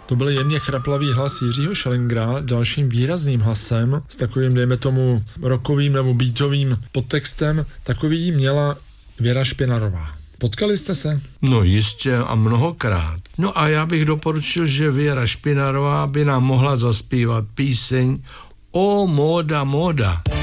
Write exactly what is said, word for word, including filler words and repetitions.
To byl jemně chraplavý hlas Jiřího Schellingra, dalším výrazným hlasem s takovým, dejme tomu, rockovým nebo beatovým podtextem. Takový měla Věra Špinarová. Potkali jste se? No jistě a mnohokrát. No a já bych doporučil, že Věra Špinarová by nám mohla zaspívat píseň O móda móda.